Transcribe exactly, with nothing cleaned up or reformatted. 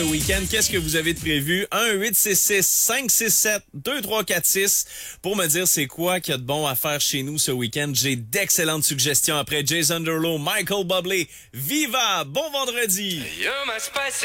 Le week-end, qu'est-ce que vous avez de prévu? un huit six six cinq six sept deux trois quatre six pour me dire c'est quoi qu'il y a de bon à faire chez nous ce week-end. J'ai d'excellentes suggestions après Jason Derulo, Michael Bublé. Viva! Bon vendredi! You're my spicy